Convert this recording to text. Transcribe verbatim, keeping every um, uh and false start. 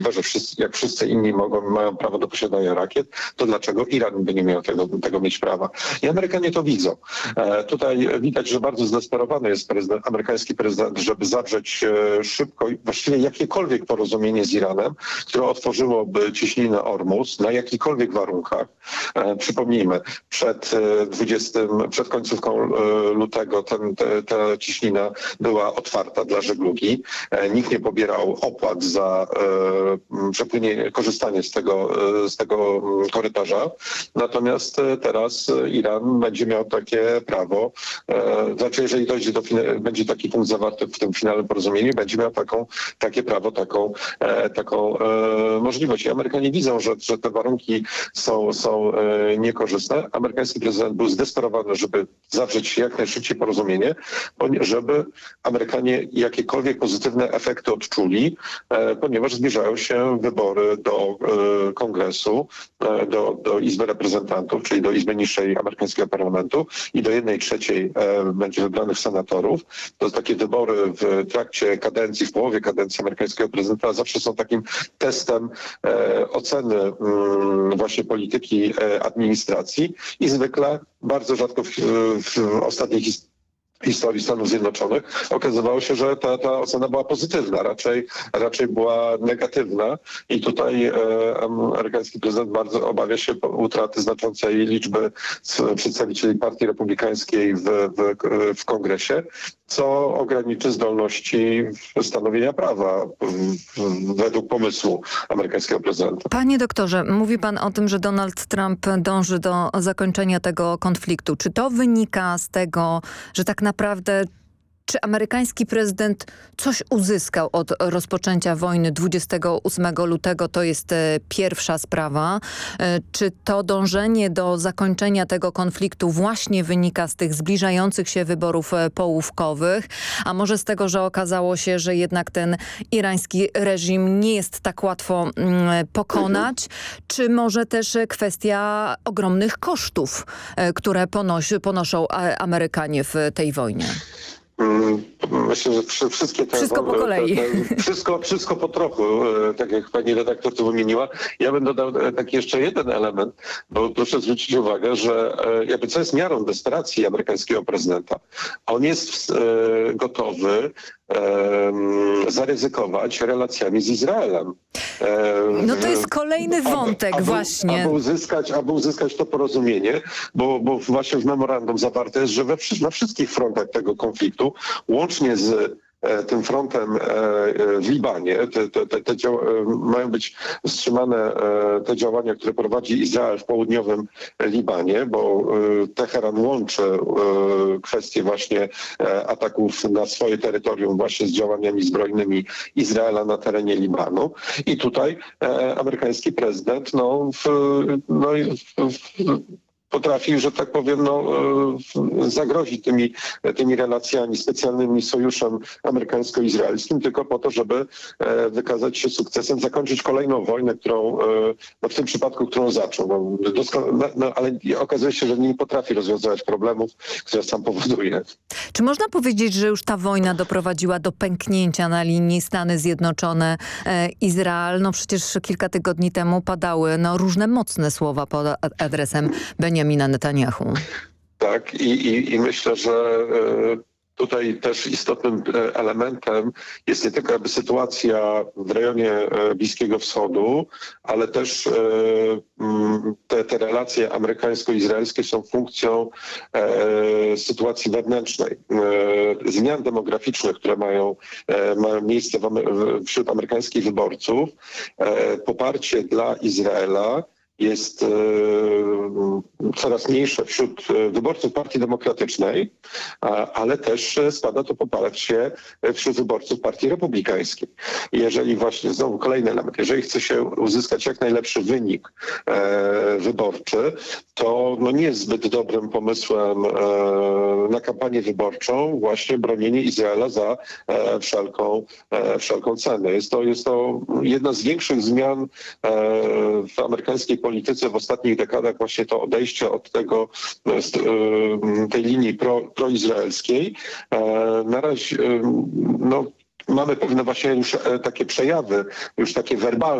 że wszyscy, jak wszyscy inni mogą, mają prawo do posiadania rakiet, to dlaczego Iran by nie miał tego, tego mieć prawa? I Amerykanie to widzą. E, tutaj widać, że bardzo zdesperowany jest prezydent, amerykański prezydent, żeby zawrzeć e, szybko właściwie jakiekolwiek porozumienie z Iranem, które otworzyłoby cieśninę Ormus na jakichkolwiek warunkach. E, przypomnijmy, przed dwudziestym, przed końcówką e, lutego ten, te, ta cieśnina była otwarta dla żeglugi. E, nikt nie pobierał opłat za e, przepłynie, korzystanie z tego, z tego korytarza. Natomiast teraz Iran będzie miał takie prawo, e, znaczy jeżeli dojdzie do, będzie taki punkt zawarty w tym finalnym porozumieniu, będzie miał taką, takie prawo, taką, e, taką e, możliwość. I Amerykanie widzą, że, że te warunki są, są e, niekorzystne. Amerykański prezydent był zdesperowany, żeby zawrzeć jak najszybciej porozumienie, żeby Amerykanie jakiekolwiek pozytywne efekty odczuli, e, ponieważ zbliżają się wybory do e, Kongresu, e, do, do Izby Reprezentantów, czyli do Izby Niższej amerykańskiego parlamentu i do jednej trzeciej e, będzie wybranych senatorów. To jest takie wybory w trakcie kadencji, w połowie kadencji amerykańskiego prezydenta zawsze są takim testem e, oceny m, właśnie polityki e, administracji i zwykle bardzo rzadko w, w ostatniej historii historii Stanów Zjednoczonych okazywało się, że ta, ta ocena była pozytywna, raczej, raczej była negatywna i tutaj e, amerykański prezydent bardzo obawia się utraty znaczącej liczby przedstawicieli Partii Republikańskiej w, w, w Kongresie, co ograniczy zdolności stanowienia prawa w, według pomysłu amerykańskiego prezydenta. Panie doktorze, mówi pan o tym, że Donald Trump dąży do zakończenia tego konfliktu. Czy to wynika z tego, że tak naprawdę czy amerykański prezydent coś uzyskał od rozpoczęcia wojny dwudziestego ósmego lutego? To jest e, pierwsza sprawa. E, czy to dążenie do zakończenia tego konfliktu właśnie wynika z tych zbliżających się wyborów e, połówkowych? A może z tego, że okazało się, że jednak ten irański reżim nie jest tak łatwo mm, pokonać? Czy może też kwestia ogromnych kosztów, e, które ponosi, ponoszą a, Amerykanie w tej wojnie? Myślę, że wszystkie te... Wszystko po kolei. Te, te, wszystko, wszystko po trochu, tak jak pani redaktor to wymieniła. Ja bym dodał taki jeszcze jeden element, bo proszę zwrócić uwagę, że jakby co jest miarą desperacji amerykańskiego prezydenta. On jest gotowy zaryzykować relacjami z Izraelem. No to jest kolejny wątek aby, właśnie. Aby uzyskać, aby uzyskać to porozumienie, bo, bo właśnie w memorandum zawarte jest, że we, na wszystkich frontach tego konfliktu, łącznie z tym frontem w Libanie, te, te, te, te dział, mają być wstrzymane te działania, które prowadzi Izrael w południowym Libanie, bo Teheran łączy kwestie właśnie ataków na swoje terytorium właśnie z działaniami zbrojnymi Izraela na terenie Libanu. I tutaj amerykański prezydent no, w, no, w, w, potrafi, że tak powiem, no, zagrozić tymi, tymi relacjami, specjalnymi sojuszem amerykańsko-izraelskim, tylko po to, żeby wykazać się sukcesem, zakończyć kolejną wojnę, którą, no, w tym przypadku, którą zaczął. No, no, no, ale okazuje się, że nie potrafi rozwiązywać problemów, które sam powoduje. Czy można powiedzieć, że już ta wojna doprowadziła do pęknięcia na linii Stany Zjednoczone-Izrael? No przecież kilka tygodni temu padały no, różne mocne słowa pod adresem Benjamina Netanyahu. Tak i, i, i myślę, że tutaj też istotnym elementem jest nie tylko jakby sytuacja w rejonie Bliskiego Wschodu, ale też te, te relacje amerykańsko-izraelskie są funkcją e, sytuacji wewnętrznej. E, zmian demograficznych, które mają, e, mają miejsce w, wśród amerykańskich wyborców. E, poparcie dla Izraela jest e, coraz mniejsze wśród wyborców Partii Demokratycznej, a, ale też spada to poparcie wśród wyborców Partii Republikańskiej. Jeżeli właśnie, znowu kolejny element, jeżeli chce się uzyskać jak najlepszy wynik e, wyborczy, to no nie jest zbyt dobrym pomysłem e, na kampanię wyborczą właśnie bronienie Izraela za e, wszelką, e, wszelką cenę. Jest to, jest to jedna z większych zmian e, w amerykańskiej polityce w ostatnich dekadach, właśnie to odejście od tego, z, e, tej linii pro, proizraelskiej. E, na razie, e, no, mamy pewne właśnie już e, takie przejawy, już takie werbalne,